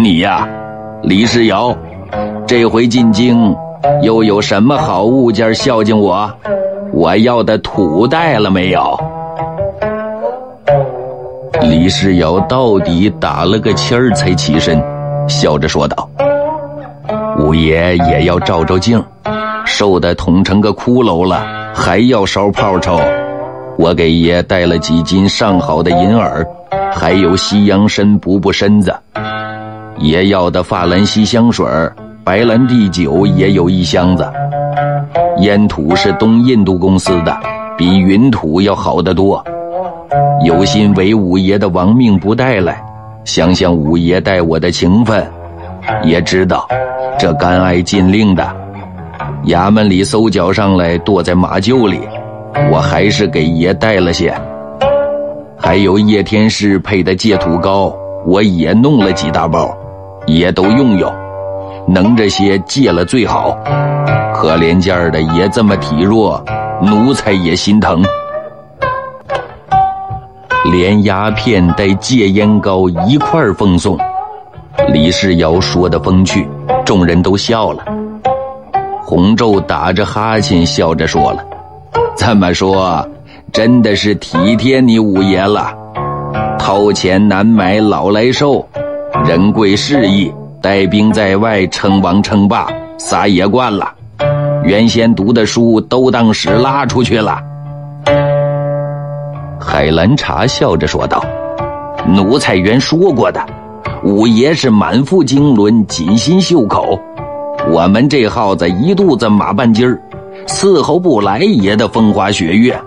你呀，李世尧，这回进京又有什么好物件孝敬我？我要的土带了没有？”李世尧到底打了个签儿才起身，笑着说道：“五爷也要照照镜，瘦得捅成个骷髅了，还要烧炮抽。我给爷带了几斤上好的银耳，还有西洋参补补身子。爷要的法兰西香水，白兰地酒也有1箱子。烟土是东印度公司的，比云土要好得多。有心为五爷的亡命不带来，想想五爷待我的情分，也知道这干爱禁令的，衙门里搜缴上来剁在马厩里，我还是给爷带了些。还有叶天士配的戒土膏，我也弄了几大包，爷都用用，能这些戒了最好。可怜见儿的爷这么体弱，奴才也心疼。连鸦片带戒烟膏一块儿奉送。李世尧说的风趣，众人都笑了。洪昼打着哈欠笑着说了：“这么说，真的是体贴你五爷了。掏钱难买老来瘦，人贵势义，带兵在外称王称霸，撒野惯了。原先读的书都当屎拉出去了。”海兰察笑着说道：“奴才原说过的，五爷是满腹经纶，锦心绣口。我们这号子一肚子马半筋儿，伺候不来爷的风花雪月。”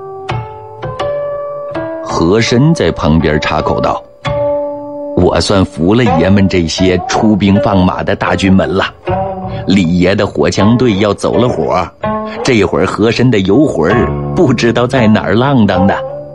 和珅在旁边插口道：“我算服了爷们这些出兵放马的大军们了。李爷的火枪队要走了火，这会儿和珅的游魂不知道在哪儿浪荡呢。”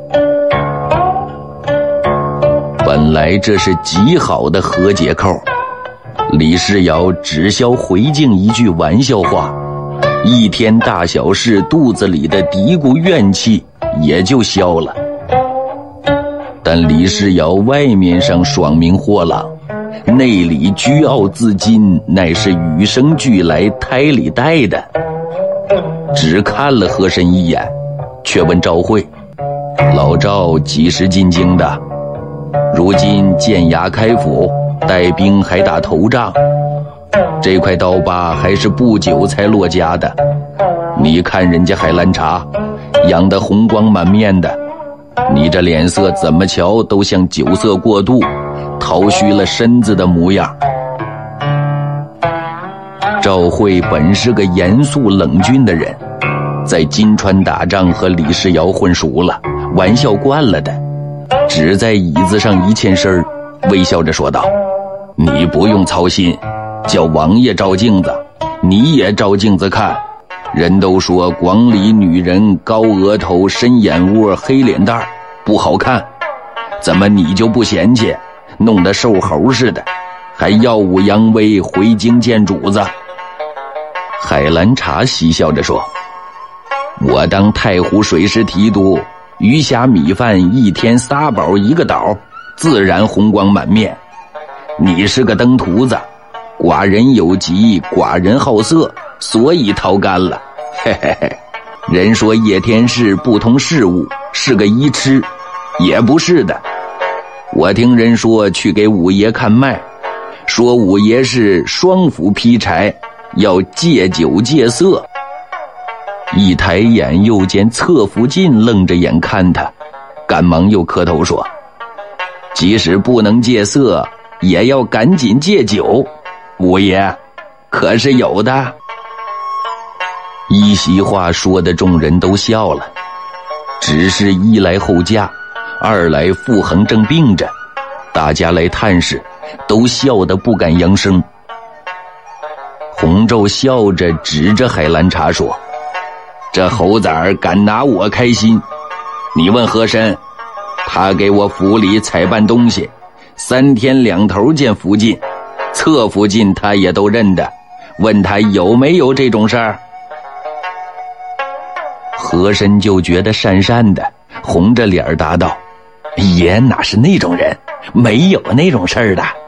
本来这是极好的和解扣，李世尧只消回敬一句玩笑话，一天大小事肚子里的嘀咕怨气也就消了。但李世尧外面上爽明豁朗，内里倨傲自矜，乃是与生俱来胎里带的。只看了和珅一眼，却问赵惠：“老赵几时进京的？如今建衙开府，带兵还打头仗，这块刀疤还是不久才落家的。你看人家海兰察养得红光满面的，你这脸色怎么瞧都像酒色过度，掏虚了身子的模样。”赵惠本是个严肃冷峻的人，在金川打仗和李世尧混熟了，玩笑惯了的，只在椅子上一欠身，微笑着说道：“你不用操心，叫王爷照镜子，你也照镜子看。人都说广里女人高额头、深眼窝、黑脸蛋不好看，怎么你就不嫌弃，弄得瘦猴似的，还耀武扬威回京见主子？”海兰察嬉笑着说：“我当太湖水师提督，鱼虾米饭一天3饱1个岛，自然红光满面。你是个登徒子，寡人有疾，寡人好色，所以逃干了。嘿嘿嘿，人说叶天士不通事务，是个医痴，也不是的。我听人说去给五爷看脉，说五爷是双斧劈柴，要戒酒戒色。”一抬眼又见侧福晋愣着眼看他，赶忙又磕头说：“即使不能戒色，也要赶紧戒酒，五爷可是有的。”一席话说的众人都笑了，只是一来后驾，二来傅恒正病着，大家来探视，都笑得不敢扬声。洪昼笑着指着海兰察说：“这猴崽儿敢拿我开心，你问和珅，他给我府里采办东西，3天2头见福晋，侧福晋他也都认得，问他有没有这种事儿。”和珅就觉得讪讪的，红着脸答道：“爷哪是那种人，没有那种事儿的。”